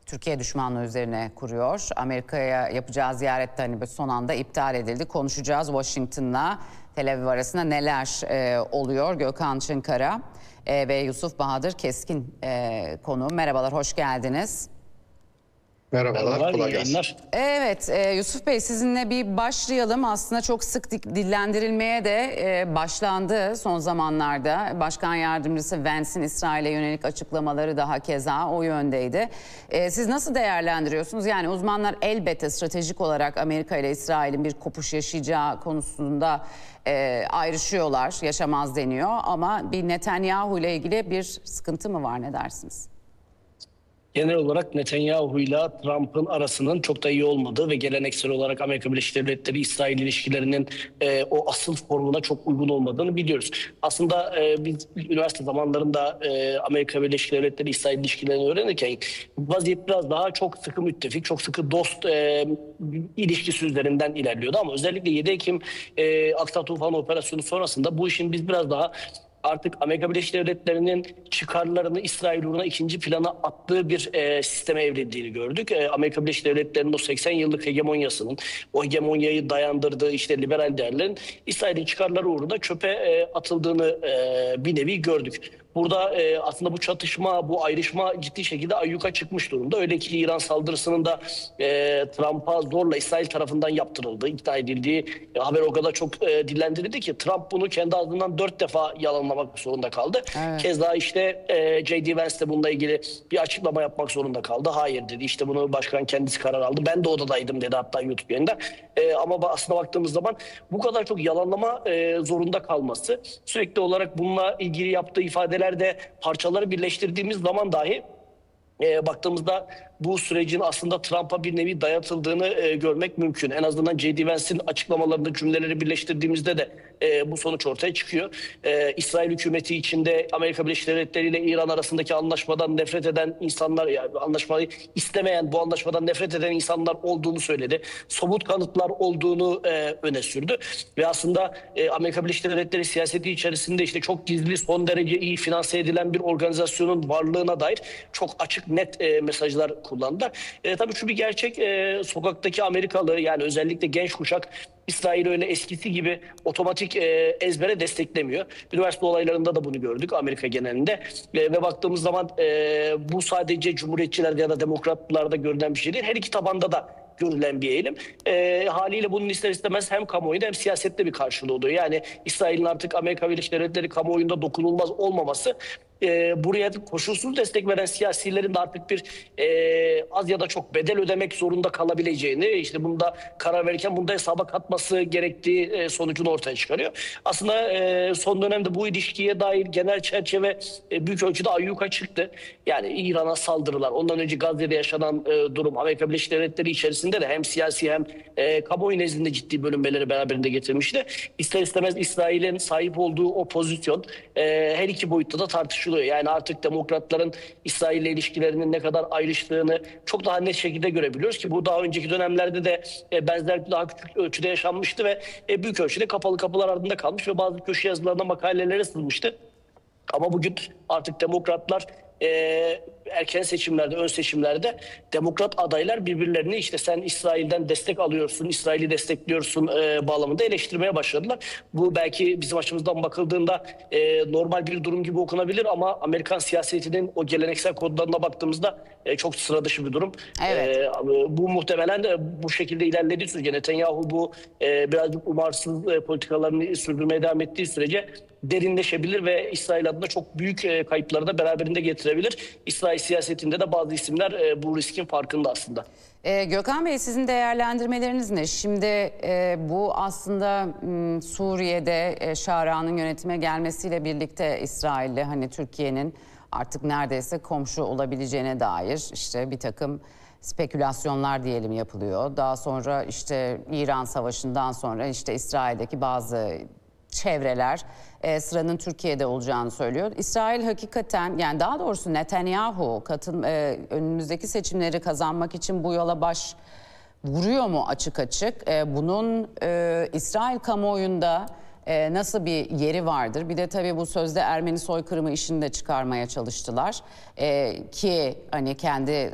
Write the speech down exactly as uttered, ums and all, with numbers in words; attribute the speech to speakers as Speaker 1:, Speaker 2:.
Speaker 1: Türkiye düşmanlığı üzerine kuruyor. Amerika'ya yapacağı ziyarette hani son anda iptal edildi. Konuşacağız Washington'la Tel Aviv arasında neler e, oluyor. Gökhan Çınkara e, ve Yusuf Bahadır Keskin e, konu. Merhabalar, hoş geldiniz.
Speaker 2: Merhabalar,
Speaker 3: Merhabalar,
Speaker 2: kolay
Speaker 3: iyi
Speaker 2: gelsin.
Speaker 3: yayınlar.
Speaker 1: Evet, e, Yusuf Bey sizinle bir başlayalım. Aslında çok sık di- dillendirilmeye de e, başlandı son zamanlarda. Başkan Yardımcısı Vance'in İsrail'e yönelik açıklamaları daha keza o yöndeydi. E, siz nasıl değerlendiriyorsunuz? Yani uzmanlar elbette stratejik olarak Amerika ile İsrail'in bir kopuş yaşayacağı konusunda e, ayrışıyorlar, yaşamaz deniyor. Ama bir Netanyahu ile ilgili bir sıkıntı mı var, ne dersiniz?
Speaker 3: Genel olarak Netanyahu ile Trump'ın arasının çok da iyi olmadığı ve geleneksel olarak Amerika Birleşik Devletleri İsrail ilişkilerinin e, o asıl formuna çok uygun olmadığını biliyoruz. Aslında e, biz üniversite zamanlarında e, Amerika Birleşik Devletleri İsrail ilişkilerini öğrenirken vaziyet biraz daha çok sıkı müttefik, çok sıkı dost e, ilişkisi üzerinden ilerliyordu. Ama özellikle yedi Ekim e, Aksa Tufanı operasyonu sonrasında bu işin biz biraz daha artık Amerika Birleşik Devletleri'nin çıkarlarını İsrail uğruna ikinci plana attığı bir e, sisteme evrildiğini gördük. E, Amerika Birleşik Devletleri'nin o seksen yıllık hegemonyasının, o hegemonyayı dayandırdığı işte liberal değerlerin İsrail'in çıkarları uğruna çöpe e, atıldığını e, bir nevi gördük. Burada e, aslında bu çatışma, bu ayrışma ciddi şekilde ayyuka çıkmış durumda. Öyle ki İran saldırısının da e, Trump'a zorla İsrail tarafından yaptırıldığı, iddia edildiği e, haber o kadar çok e, dillendirildi ki Trump bunu kendi ağzından dört defa yalanlamak zorunda kaldı. Evet. Keza işte e, J D Vance de bununla ilgili bir açıklama yapmak zorunda kaldı. Hayır dedi, işte bunu başkan kendisi karar aldı. Ben de odadaydım dedi hatta YouTube yayında. E, ama aslında baktığımız zaman bu kadar çok yalanlama e, zorunda kalması, sürekli olarak bununla ilgili yaptığı ifadeler de parçaları birleştirdiğimiz zaman dahi e, baktığımızda bu sürecin aslında Trump'a bir nevi dayatıldığını e, görmek mümkün. En azından J D Vance'in açıklamalarında cümleleri birleştirdiğimizde de e, bu sonuç ortaya çıkıyor. E, İsrail hükümeti içinde Amerika Birleşik Devletleri ile İran arasındaki anlaşmadan nefret eden insanlar, yani anlaşmayı istemeyen, bu anlaşmadan nefret eden insanlar olduğunu söyledi. Somut kanıtlar olduğunu e, öne sürdü. Ve aslında e, Amerika Birleşik Devletleri siyaseti içerisinde işte çok gizli, son derece iyi finanse edilen bir organizasyonun varlığına dair çok açık, net e, mesajlar kullandılar. E, tabii şu bir gerçek, e, sokaktaki Amerikalı, yani özellikle genç kuşak İsrail öyle eskisi gibi otomatik e, ezbere desteklemiyor. Üniversite olaylarında da bunu gördük Amerika genelinde. E, ve baktığımız zaman e, bu sadece Cumhuriyetçilerde ya da Demokratlarda görülen bir şey değil. Her iki tabanda da görülen bir eğilim. E, haliyle bunun ister istemez hem kamuoyunda hem siyasette bir karşılığı oluyor. Yani İsrail'in artık Amerika Birleşik Devletleri kamuoyunda dokunulmaz olmaması, e, buraya koşulsuz destek veren siyasilerin de artık bir e, az ya da çok bedel ödemek zorunda kalabileceğini, işte bunda karar verirken bunda hesaba katması gerektiği e, sonucunu ortaya çıkarıyor. Aslında e, son dönemde bu ilişkiye dair genel çerçeve e, büyük ölçüde ayyuka çıktı. Yani İran'a saldırılar, ondan önce Gazze'de yaşanan e, durum, Amerika Birleşik Devletleri içerisinde de hem siyasi hem e, kamuoyu nezdinde ciddi bölünmeleri beraberinde getirmişti. İster istemez İsrail'in sahip olduğu o pozisyon e, her iki boyutta da tartışılıyor. Yani artık demokratların İsrail ile ilişkilerinin ne kadar ayrıştığını çok daha net şekilde görebiliyoruz ki bu daha önceki dönemlerde de e, benzer daha küçük ölçüde yaşanmıştı ve e, büyük ölçüde kapalı kapılar ardında kalmış ve bazı köşe yazılarına, makalelere sızmıştı. Ama bugün artık demokratlar e, erken seçimlerde, ön seçimlerde demokrat adaylar birbirlerini işte sen İsrail'den destek alıyorsun, İsrail'i destekliyorsun e, bağlamında eleştirmeye başladılar. Bu belki bizim açımızdan bakıldığında e, normal bir durum gibi okunabilir ama Amerikan siyasetinin o geleneksel kodlarına baktığımızda e, çok sıra dışı bir durum.
Speaker 1: Evet.
Speaker 3: E, bu muhtemelen e, bu şekilde ilerlediği sürece, Netanyahu bu e, birazcık umarsız e, politikalarını sürdürmeye devam ettiği sürece derinleşebilir ve İsrail adına çok büyük e, kayıpları da beraberinde getirebilir. İsrail siyasetinde de bazı isimler e, bu riskin farkında aslında.
Speaker 1: Ee, Gökhan Bey, sizin değerlendirmeleriniz ne? Şimdi e, bu aslında m, Suriye'de e, Şara'nın yönetime gelmesiyle birlikte İsrail'le hani Türkiye'nin artık neredeyse komşu olabileceğine dair işte bir takım spekülasyonlar diyelim yapılıyor. Daha sonra işte İran Savaşı'ndan sonra işte İsrail'deki bazı çevreler e, sıranın Türkiye'de olacağını söylüyor. İsrail hakikaten, yani daha doğrusu Netanyahu katın, e, önümüzdeki seçimleri kazanmak için bu yola baş vuruyor mu açık açık? E, bunun e, İsrail kamuoyunda e, nasıl bir yeri vardır? Bir de tabii bu sözde Ermeni soykırımı işini de çıkarmaya çalıştılar. E, ki hani kendi